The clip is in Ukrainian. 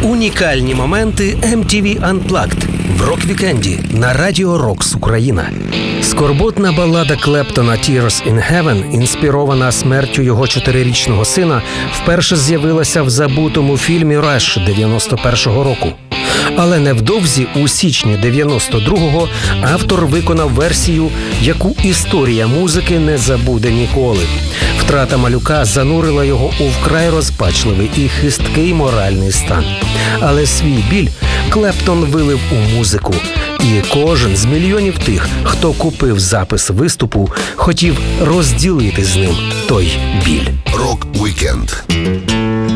Унікальні моменти MTV Unplugged в рок-вікенді на Радіо Рокс Україна. Скорботна балада Клептона «Tears in Heaven», інспірована смертю його 4-річного сина, вперше з'явилася в забутому фільмі «Раш» 91-го року. Але невдовзі, у січні 92-го, автор виконав версію, яку історія музики не забуде ніколи. Втрата малюка занурила його у вкрай розпачливий і хисткий моральний стан. Але свій біль Клептон вилив у музику. І кожен з мільйонів тих, хто купив запис виступу, хотів розділити з ним той біль. Рок-вікенд.